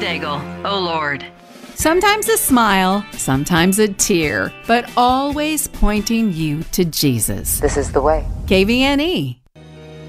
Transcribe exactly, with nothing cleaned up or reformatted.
Daigle, O Lord. Sometimes a smile, sometimes a tear, but always pointing you to Jesus. This is the way. K V N E.